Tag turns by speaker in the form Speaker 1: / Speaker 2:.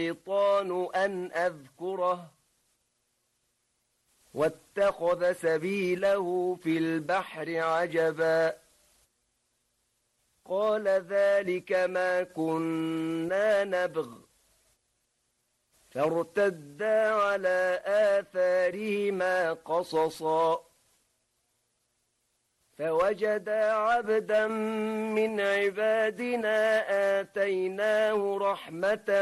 Speaker 1: الشيطان أن أذكره واتخذ سبيله في البحر عجبا قال ذلك ما كنا نبغ فارتدا على آثارهما قصصا فوجدا عبدا من عبادنا آتيناه رحمة